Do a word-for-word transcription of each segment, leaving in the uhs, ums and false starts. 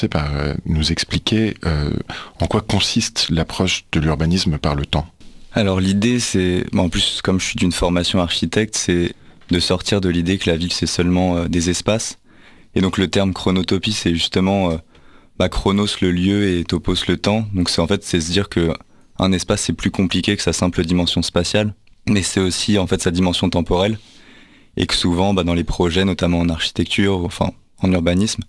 par euh, nous expliquer euh, en quoi consiste l'approche de l'urbanisme par le temps. Alors l'idée, c'est, bon, en plus comme je suis d'une formation architecte, c'est de sortir de l'idée que la ville c'est seulement euh, des espaces. Et donc le terme chronotopie, c'est justement euh, bah, chronos le lieu et topos le temps. Donc c'est en fait c'est se dire que un espace c'est plus compliqué que sa simple dimension spatiale, mais c'est aussi en fait sa dimension temporelle. Et que souvent bah, dans les projets, notamment en architecture, enfin en urbanisme,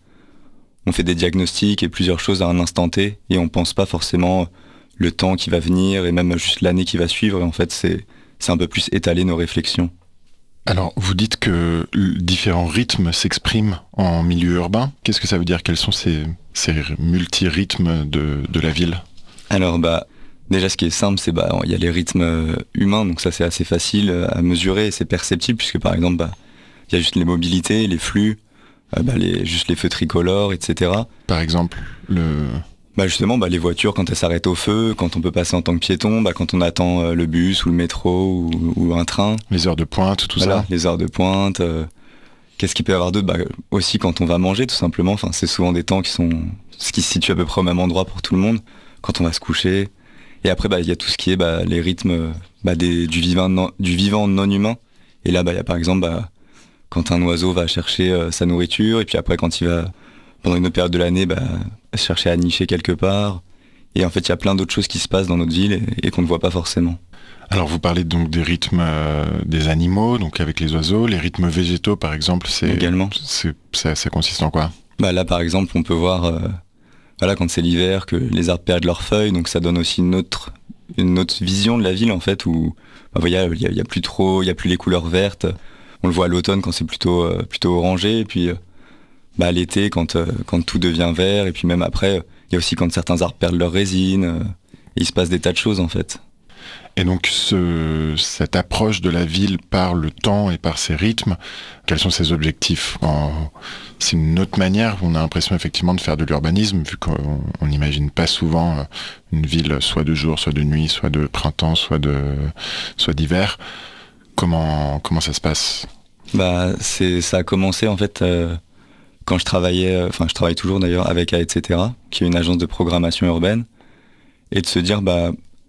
on fait des diagnostics et plusieurs choses à un instant T, et on pense pas forcément le temps qui va venir et même juste l'année qui va suivre. Et en fait, c'est, c'est un peu plus étaler nos réflexions. Alors, vous dites que différents rythmes s'expriment en milieu urbain. Qu'est-ce que ça veut dire ? Quels sont ces, ces multi-rythmes de, de la ville ? Alors, bah, déjà, ce qui est simple, c'est bah, il y a les rythmes humains, donc ça, c'est assez facile à mesurer et c'est perceptible, puisque par exemple, bah, il y a juste les mobilités, les flux, euh, bah, les, juste les feux tricolores, et cetera. Par exemple, le... Bah justement, bah les voitures quand elles s'arrêtent au feu, quand on peut passer en tant que piéton, bah quand on attend euh, le bus ou le métro ou, ou un train. Les heures de pointe, tout voilà, ça. Les heures de pointe. Euh, qu'est-ce qu'il peut y avoir d'autre ? Bah aussi quand on va manger, tout simplement. Enfin, c'est souvent des temps qui sont, ce qui se situe à peu près au même endroit pour tout le monde. Quand on va se coucher. Et après, bah il y a tout ce qui est bah, les rythmes bah, des, du vivant non, du vivant non humain. Et là, bah il y a par exemple bah quand un oiseau va chercher euh, sa nourriture, et puis après quand il va pendant une autre période de l'année, bah, chercher à nicher quelque part. Et en fait, il y a plein d'autres choses qui se passent dans notre ville et, et qu'on ne voit pas forcément. Alors, vous parlez donc des rythmes euh, des animaux, donc avec les oiseaux. Les rythmes végétaux, par exemple, c'est, également. C'est, ça, ça consiste en quoi ? Bah là, par exemple, on peut voir, euh, voilà, quand c'est l'hiver, que les arbres perdent leurs feuilles, donc ça donne aussi une autre, une autre vision de la ville, en fait, où bah, il y a, y a, y a plus trop, il y a plus les couleurs vertes. On le voit à l'automne quand c'est plutôt, euh, plutôt orangé, et puis... Euh, Bah, l'été, quand, euh, quand tout devient vert, et puis même après, il euh, y a aussi quand certains arbres perdent leur résine, euh, il se passe des tas de choses en fait. Et donc ce, cette approche de la ville par le temps et par ses rythmes, quels sont ses objectifs ? en, C'est une autre manière, on a l'impression effectivement de faire de l'urbanisme, vu qu'on n'imagine pas souvent une ville soit de jour, soit de nuit, soit de printemps, soit, de, soit d'hiver. Comment, comment ça se passe ? Bah, c'est, ça a commencé en fait... Euh, quand je travaillais, enfin je travaille toujours d'ailleurs avec A, et cetera, qui est une agence de programmation urbaine, et de se dire, bah,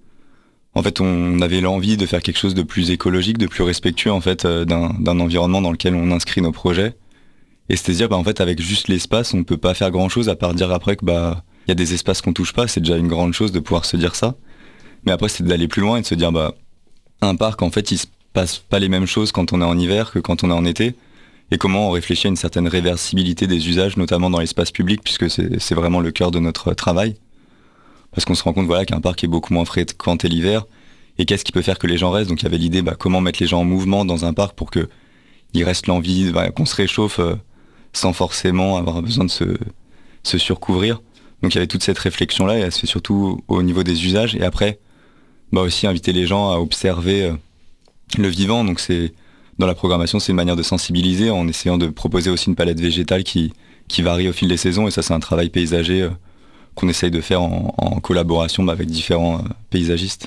en fait, on avait l'envie de faire quelque chose de plus écologique, de plus respectueux en fait d'un, d'un environnement dans lequel on inscrit nos projets, et c'est de dire, bah, en fait, avec juste l'espace, on peut pas faire grand chose à part dire après que bah, il y a des espaces qu'on touche pas, c'est déjà une grande chose de pouvoir se dire ça, mais après c'est d'aller plus loin et de se dire, bah, un parc, en fait, il se passe pas les mêmes choses quand on est en hiver que quand on est en été. Et comment on réfléchit à une certaine réversibilité des usages, notamment dans l'espace public, puisque c'est, c'est vraiment le cœur de notre travail. Parce qu'on se rend compte voilà, qu'un parc est beaucoup moins fréquenté l'hiver, et qu'est-ce qui peut faire que les gens restent. Donc il y avait l'idée, bah, comment mettre les gens en mouvement dans un parc pour qu'il reste l'envie, bah, qu'on se réchauffe euh, sans forcément avoir besoin de se, se surcouvrir. Donc il y avait toute cette réflexion-là, et elle se fait surtout au niveau des usages. Et après, bah, aussi inviter les gens à observer euh, le vivant, donc c'est... Dans la programmation, c'est une manière de sensibiliser en essayant de proposer aussi une palette végétale qui, qui varie au fil des saisons. Et ça, c'est un travail paysager euh, qu'on essaye de faire en, en collaboration bah, avec différents euh, paysagistes.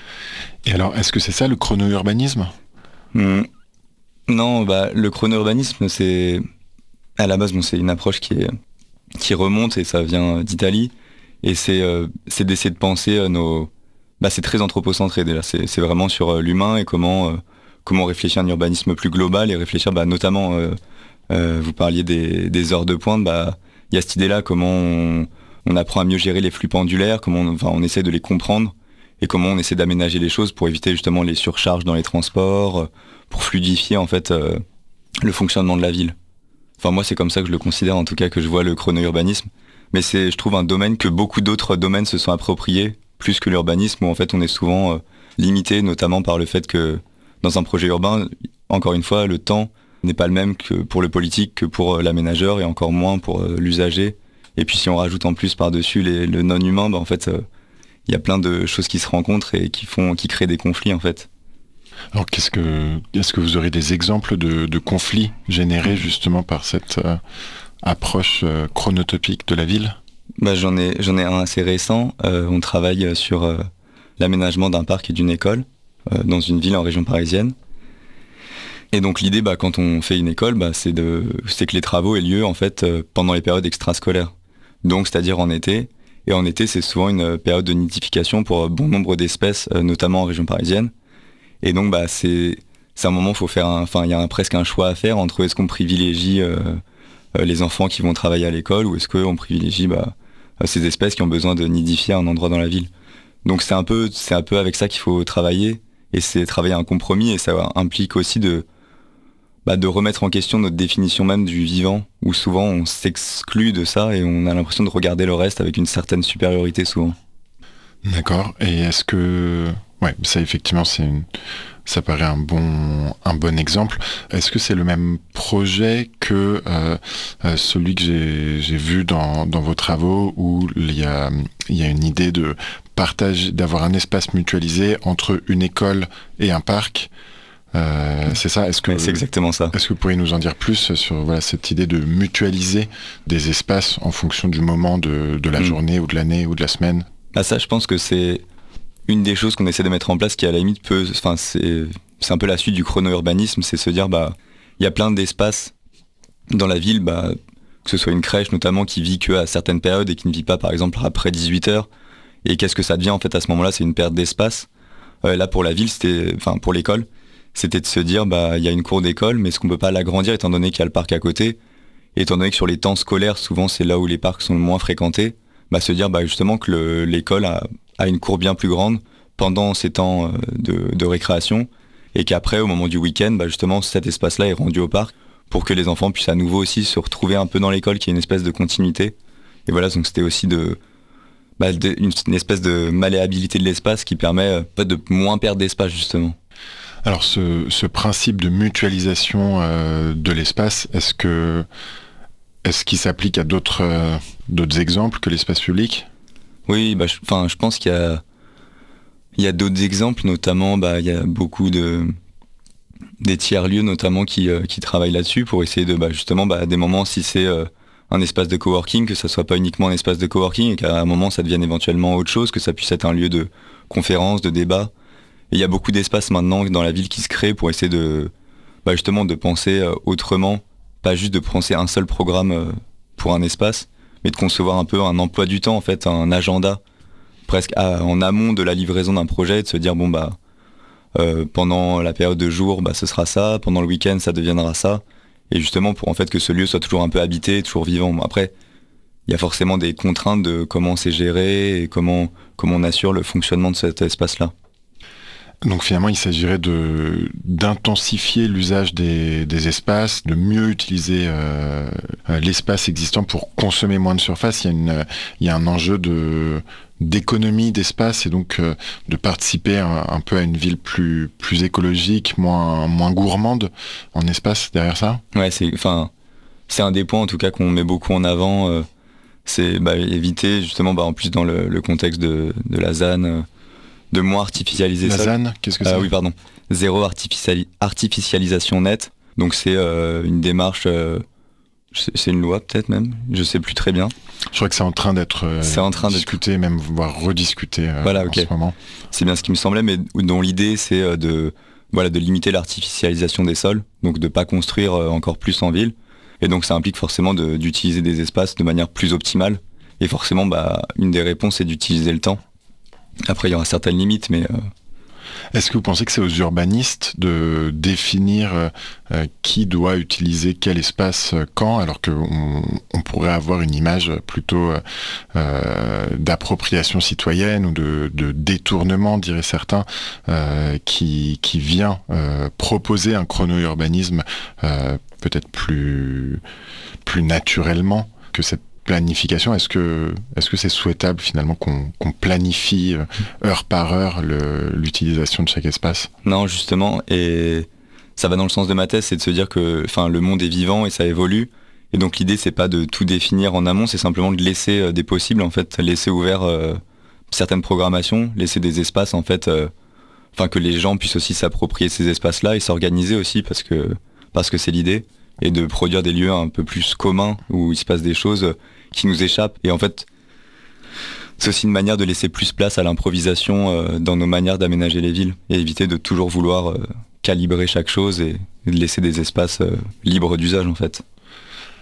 Et alors, est-ce que c'est ça le chrono-urbanisme ? mmh. Non, bah, le chrono-urbanisme, c'est... À la base, bon, c'est une approche qui, est, qui remonte et ça vient d'Italie. Et c'est, euh, c'est d'essayer de penser euh, nos... Bah, c'est très anthropocentré déjà. C'est, c'est vraiment sur euh, l'humain et comment... Euh, comment réfléchir à un urbanisme plus global et réfléchir bah, notamment, euh, euh, vous parliez des, des heures de pointe, bah, y a cette idée-là, comment on, on apprend à mieux gérer les flux pendulaires, comment on, enfin, on essaie de les comprendre et comment on essaie d'aménager les choses pour éviter justement les surcharges dans les transports, pour fluidifier en fait euh, le fonctionnement de la ville. Enfin moi c'est comme ça que je le considère, en tout cas que je vois le chrono-urbanisme, mais c'est je trouve un domaine que beaucoup d'autres domaines se sont appropriés, plus que l'urbanisme où en fait on est souvent euh, limité, notamment par le fait que dans un projet urbain, encore une fois, le temps n'est pas le même que pour le politique, que pour l'aménageur, et encore moins pour l'usager. Et puis si on rajoute en plus par-dessus les, le non-humain, bah en fait, il euh, y a plein de choses qui se rencontrent et qui font, qui créent des conflits en fait. Alors qu'est-ce que, est-ce que vous aurez des exemples de, de conflits générés justement par cette euh, approche euh, chronotopique de la ville ? Bah j'en ai, j'en ai un assez récent. Euh, on travaille sur euh, l'aménagement d'un parc et d'une école dans une ville en région parisienne. Et donc l'idée, bah, quand on fait une école, bah, c'est, de, c'est que les travaux aient lieu en fait, euh, pendant les périodes extrascolaires. donc c'est-à-dire en été. Et en été, c'est souvent une période de nidification pour bon nombre d'espèces, euh, notamment en région parisienne. Et donc, bah, c'est, c'est un moment où il faut faire, enfin, il y a un, presque un choix à faire entre est-ce qu'on privilégie euh, euh, les enfants qui vont travailler à l'école ou est-ce qu'on privilégie bah, ces espèces qui ont besoin de nidifier à un endroit dans la ville. Donc, c'est un peu, c'est un peu avec ça qu'il faut travailler. Et c'est travailler un compromis et ça implique aussi de, bah, de remettre en question notre définition même du vivant, où souvent on s'exclut de ça et on a l'impression de regarder le reste avec une certaine supériorité souvent. D'accord. Et est-ce que... Ouais, ça effectivement, c'est une... ça paraît un bon, un bon exemple. Est-ce que c'est le même projet que euh, euh, celui que j'ai, j'ai vu dans, dans vos travaux où il y a, il y a une idée de partage, d'avoir un espace mutualisé entre une école et un parc? Euh, c'est ça. Est-ce que ouais, c'est exactement ça. Est-ce que vous pourriez nous en dire plus sur voilà, cette idée de mutualiser des espaces en fonction du moment de, de la mmh. journée ou de l'année ou de la semaine? Ah, ça, je pense que c'est une des choses qu'on essaie de mettre en place qui à la limite peut, enfin c'est c'est un peu la suite du chrono-urbanisme, c'est se dire bah il y a plein d'espaces dans la ville, bah que ce soit une crèche notamment qui vit que à certaines périodes et qui ne vit pas par exemple après dix-huit heures. Et qu'est-ce que ça devient en fait à ce moment-là? C'est une perte d'espace. Euh, là pour la ville, c'était, enfin pour l'école, c'était de se dire bah il y a une cour d'école, mais est-ce qu'on peut pas l'agrandir étant donné qu'il y a le parc à côté, et étant donné que sur les temps scolaires souvent c'est là où les parcs sont le moins fréquentés, bah se dire bah justement que le, l'école a, a une cour bien plus grande pendant ces temps de, de récréation, et qu'après au moment du week-end, bah justement cet espace-là est rendu au parc pour que les enfants puissent à nouveau aussi se retrouver un peu dans l'école, qu'il y ait une espèce de continuité. Et voilà, donc c'était aussi de Bah, de, une, une espèce de malléabilité de l'espace qui permet euh, de moins perdre d'espace justement. Alors ce, ce principe de mutualisation euh, de l'espace, est-ce que est-ce qu'il s'applique à d'autres euh, d'autres exemples que l'espace public? Oui, bah, je, enfin, je pense qu'il y a il y a d'autres exemples, notamment bah il y a beaucoup de des tiers-lieux notamment qui euh, qui travaillent là-dessus pour essayer de bah justement bah à des moments si c'est euh, un espace de coworking, que ça soit pas uniquement un espace de coworking et qu'à un moment ça devienne éventuellement autre chose, que ça puisse être un lieu de conférence, de débat. Et il y a beaucoup d'espaces maintenant dans la ville qui se créent pour essayer de, bah justement de penser autrement, pas juste de penser un seul programme pour un espace, mais de concevoir un peu un emploi du temps en fait, un agenda presque à, en amont de la livraison d'un projet, de se dire bon bah euh, pendant la période de jour bah ce sera ça, pendant le week-end ça deviendra ça. Et justement pour en fait que ce lieu soit toujours un peu habité, toujours vivant. Bon, après, il y a forcément des contraintes de comment c'est géré et comment, comment on assure le fonctionnement de cet espace-là. Donc finalement, il s'agirait de d'intensifier l'usage des, des espaces, de mieux utiliser euh, l'espace existant pour consommer moins de surface. Il y a, une, il y a un enjeu de d'économie d'espace et donc euh, de participer un, un peu à une ville plus plus écologique, moins moins gourmande en espace derrière ça. Ouais, c'est enfin c'est un des points en tout cas qu'on met beaucoup en avant. Euh, c'est bah, éviter justement bah, en plus dans le, le contexte de, de la Z A N. Euh, de moins artificialiser ça. La Z Z A N, qu'est-ce que c'est? euh, Oui, pardon. Zéro artificiali- artificialisation nette. Donc c'est euh, une démarche, euh, c'est une loi peut-être même, je sais plus très bien. Je crois que c'est en train d'être euh, c'est en train discuté, d'être... même voire rediscuté euh, voilà, en okay. ce moment. C'est bien ce qui me semblait, mais dont l'idée c'est de, voilà, de limiter l'artificialisation des sols, donc de pas construire encore plus en ville. Et donc ça implique forcément de, d'utiliser des espaces de manière plus optimale. Et forcément, bah, une des réponses c'est d'utiliser le temps. Après, il y aura certaines limites, mais... Euh... Est-ce que vous pensez que c'est aux urbanistes de définir euh, qui doit utiliser quel espace euh, quand, alors qu'on on pourrait avoir une image plutôt euh, d'appropriation citoyenne ou de, de détournement, diraient certains, euh, qui, qui vient euh, proposer un chrono-urbanisme euh, peut-être plus, plus naturellement que cette planification? Est-ce que est-ce que c'est souhaitable finalement qu'on, qu'on planifie euh, heure par heure le, l'utilisation de chaque espace? Non, justement, et ça va dans le sens de ma thèse, c'est de se dire que enfin le monde est vivant et ça évolue, et donc l'idée c'est pas de tout définir en amont, c'est simplement de laisser euh, des possibles en fait, laisser ouvert euh, certaines programmations, laisser des espaces en fait, euh, enfin que les gens puissent aussi s'approprier ces espaces-là et s'organiser aussi parce que parce que c'est l'idée. Et de produire des lieux un peu plus communs où il se passe des choses qui nous échappent. Et en fait, c'est aussi une manière de laisser plus place à l'improvisation euh, dans nos manières d'aménager les villes et éviter de toujours vouloir euh, calibrer chaque chose et, et de laisser des espaces euh, libres d'usage en fait.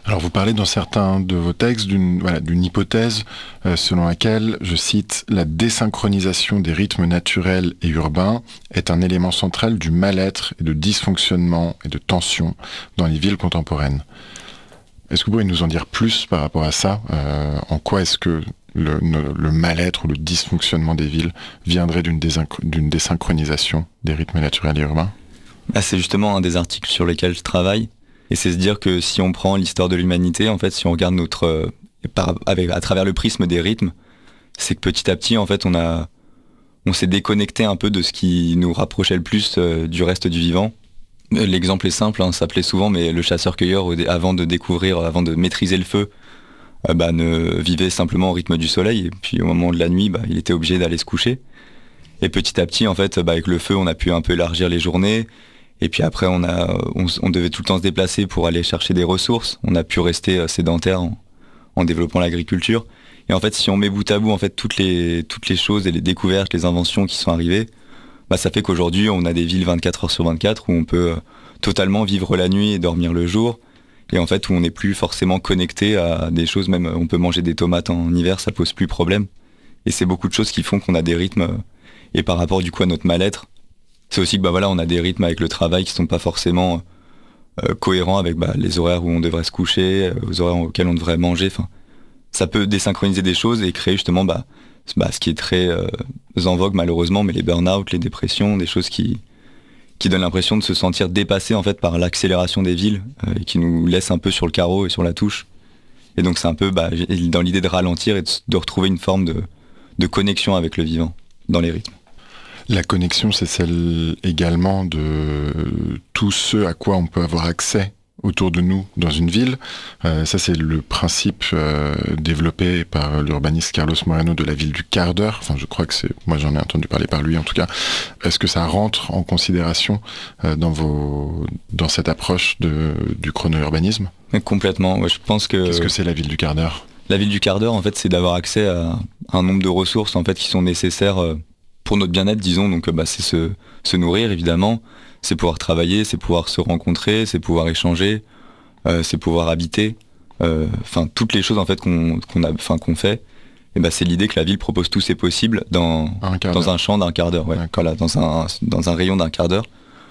Alors vous parlez dans certains de vos textes d'une voilà, d'une hypothèse euh, selon laquelle, je cite, « La désynchronisation des rythmes naturels et urbains est un élément central du mal-être et de dysfonctionnement et de tension dans les villes contemporaines ». Est-ce que vous pourriez nous en dire plus par rapport à ça ? euh, En quoi est-ce que le, le mal-être ou le dysfonctionnement des villes viendrait d'une, désynchr- d'une désynchronisation des rythmes naturels et urbains ? Ah, c'est justement un des articles sur lesquels je travaille. Et c'est se dire que si on prend l'histoire de l'humanité, en fait, si on regarde notre, euh, par, avec, à travers le prisme des rythmes, c'est que petit à petit, en fait, on a, on s'est déconnecté un peu de ce qui nous rapprochait le plus euh, du reste du vivant. L'exemple est simple, hein, ça plaît souvent, mais le chasseur-cueilleur, avant de découvrir, avant de maîtriser le feu, euh, bah, ne vivait simplement au rythme du soleil. Et puis au moment de la nuit, bah, il était obligé d'aller se coucher. Et petit à petit, en fait, bah, avec le feu, on a pu un peu élargir les journées. Et puis après, on, a, on, on devait tout le temps se déplacer pour aller chercher des ressources. On a pu rester sédentaire en, en développant l'agriculture. Et en fait, si on met bout à bout en fait, toutes, les, toutes les choses et les découvertes, les inventions qui sont arrivées, bah, ça fait qu'aujourd'hui, on a des villes vingt-quatre heures sur vingt-quatre où on peut totalement vivre la nuit et dormir le jour. Et en fait, où on n'est plus forcément connecté à des choses, même on peut manger des tomates en hiver, ça pose plus problème. Et c'est beaucoup de choses qui font qu'on a des rythmes. Et par rapport du coup à notre mal-être, c'est aussi que bah voilà, on a des rythmes avec le travail qui sont pas forcément euh, cohérents avec bah, les horaires où on devrait se coucher, euh, aux horaires auxquels on devrait manger. Enfin, ça peut désynchroniser des choses et créer justement bah, bah, ce qui est très euh, en vogue malheureusement, mais les burn-out, les dépressions, des choses qui qui donnent l'impression de se sentir dépassé en fait par l'accélération des villes euh, et qui nous laissent un peu sur le carreau et sur la touche. Et donc c'est un peu bah, dans l'idée de ralentir et de, de retrouver une forme de, de connexion avec le vivant dans les rythmes. La connexion, c'est celle également de tout ce à quoi on peut avoir accès autour de nous dans une ville. Euh, ça, c'est le principe euh, développé par l'urbaniste Carlos Moreno de la ville du quart d'heure. Enfin, je crois que c'est... Moi, j'en ai entendu parler par lui, en tout cas. Est-ce que ça rentre en considération euh, dans vos, dans cette approche de, du chrono-urbanisme ? Complètement. Ouais, je pense que... Qu'est-ce que c'est la ville du quart d'heure ? La ville du quart d'heure, en fait, c'est d'avoir accès à un nombre de ressources en fait, qui sont nécessaires euh, pour notre bien-être, disons. Donc, bah, c'est se, se nourrir, évidemment. C'est pouvoir travailler, c'est pouvoir se rencontrer, c'est pouvoir échanger, euh, c'est pouvoir habiter. Enfin, euh, toutes les choses en fait qu'on, qu'on, a, enfin, qu'on fait. Et bah, c'est l'idée que la ville propose tous ces possibles dans, un, dans un champ d'un quart d'heure. Ouais, voilà, dans, un, dans un rayon d'un quart d'heure.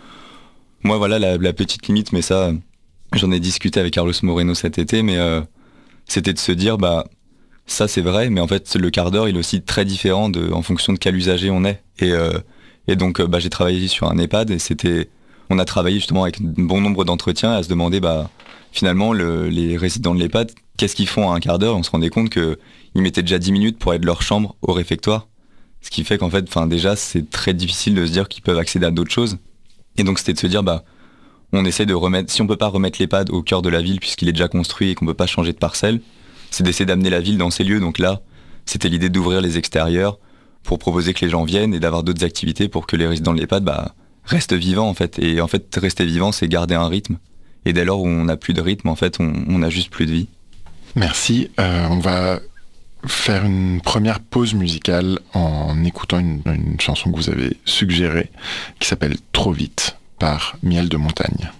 Moi, voilà la, la petite limite, mais ça, j'en ai discuté avec Carlos Moreno cet été, mais euh, c'était de se dire, bah, ça c'est vrai, mais en fait, le quart d'heure, il est aussi très différent de, en fonction de quel usager on est. Et, euh, et donc, bah, j'ai travaillé sur un EHPAD et c'était, on a travaillé justement avec un bon nombre d'entretiens à se demander, bah, finalement, le, les résidents de l'EHPAD, qu'est-ce qu'ils font à un quart d'heure ? On se rendait compte qu'ils mettaient déjà dix minutes pour aller de leur chambre au réfectoire. Ce qui fait qu'en fait, enfin, déjà, c'est très difficile de se dire qu'ils peuvent accéder à d'autres choses. Et donc, c'était de se dire, bah, on essaie de remettre, si on peut pas remettre l'EHPAD au cœur de la ville puisqu'il est déjà construit et qu'on peut pas changer de parcelle, c'est d'essayer d'amener la ville dans ces lieux. Donc là, c'était l'idée d'ouvrir les extérieurs pour proposer que les gens viennent et d'avoir d'autres activités pour que les résidents de l'EHPAD, bah, restent vivants, en fait. Et en fait, rester vivant, c'est garder un rythme. Et dès lors où on n'a plus de rythme, en fait, on, on n'a juste plus de vie. Merci. Euh, on va faire une première pause musicale en écoutant une, une chanson que vous avez suggérée, qui s'appelle « Trop vite » par Miel de Montagne.